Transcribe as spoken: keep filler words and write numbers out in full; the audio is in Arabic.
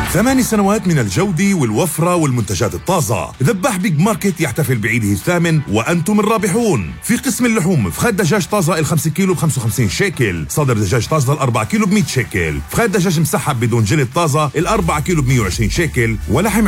ثماني سنوات من الجودة والوفرة والمنتجات الطازة. ذباح بيج ماركت يحتفل بعيده الثامن وأنتم الرابحون. في قسم اللحوم فخاد دجاج طازة الخمسة كيلو بخمسة وخمسين شيكل، صدر دجاج طازة الأربعة كيلو بمية شيكل، فخاد دجاج مسحب بدون جلد طازة الأربعة كيلو بمية وعشرين شيكل، ولحم